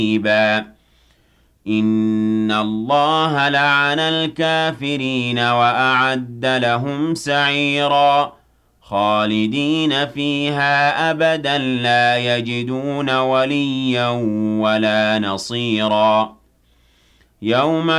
إِنَّ اللَّهَ لَعَنَ الْكَافِرِينَ وَأَعَدَّ لَهُمْ سَعِيرًا خَالِدِينَ فِيهَا أَبَدًا لَّا يَجِدُونَ وَلِيًّا وَلَا نَصِيرًا يَوْمَ